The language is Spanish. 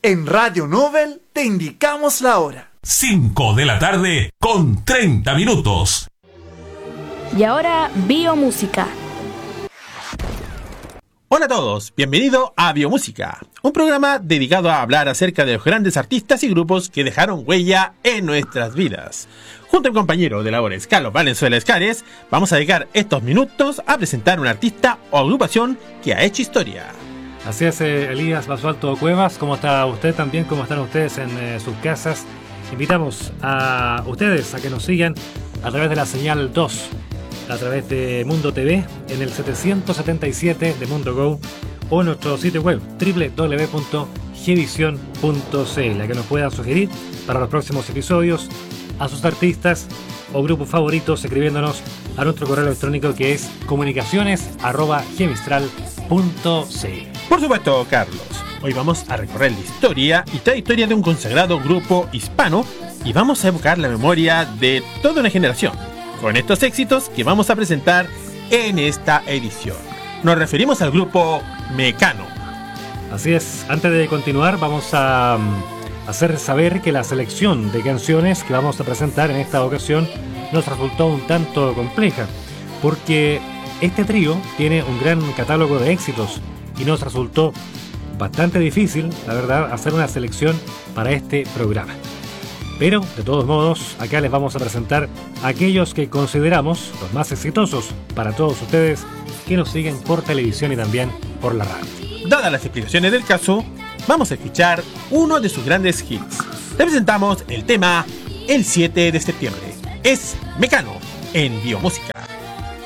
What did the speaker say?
En Radio Nobel te indicamos la hora. 5 de la tarde con 30 minutos. Y ahora, Biomúsica. Hola a todos, bienvenido a Biomúsica, un programa dedicado a hablar acerca de los grandes artistas y grupos que dejaron huella en nuestras vidas. Junto al compañero de labores Carlos Valenzuela Escares, vamos a dedicar estos minutos a presentar un artista o agrupación que ha hecho historia. Así es, Elías Basualto Cuevas, ¿cómo está usted también? ¿Cómo están ustedes en sus casas? Invitamos a ustedes a que nos sigan a través de la señal 2, a través de Mundo TV, en el 777 de Mundo Go, o en nuestro sitio web www.gvision.cl, que nos puedan sugerir para los próximos episodios a sus artistas o grupos favoritos, escribiéndonos a nuestro correo electrónico, que es comunicaciones@gemistral.cl. Por supuesto, Carlos, hoy vamos a recorrer la historia y trayectoria de un consagrado grupo hispano y vamos a evocar la memoria de toda una generación con estos éxitos que vamos a presentar en esta edición. Nos referimos al grupo Mecano. Así es, antes de continuar vamos a hacer saber que la selección de canciones que vamos a presentar en esta ocasión nos resultó un tanto compleja, porque este trío tiene un gran catálogo de éxitos y nos resultó bastante difícil, la verdad, hacer una selección para este programa. Pero, de todos modos, acá les vamos a presentar aquellos que consideramos los más exitosos para todos ustedes que nos siguen por televisión y también por la radio. Dadas las explicaciones del caso, vamos a escuchar uno de sus grandes hits. Le presentamos el tema El 7 de septiembre. Es Mecano en Biomúsica.